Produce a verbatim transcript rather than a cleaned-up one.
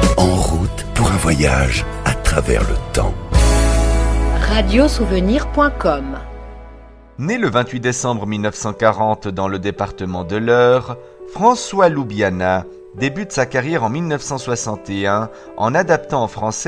En route pour un voyage à travers le temps. radiosouvenir point com. Né le vingt-huit décembre mille neuf cent quarante dans le département de l'Eure, François Loubiana débute sa carrière en mille neuf cent soixante et un en adaptant en français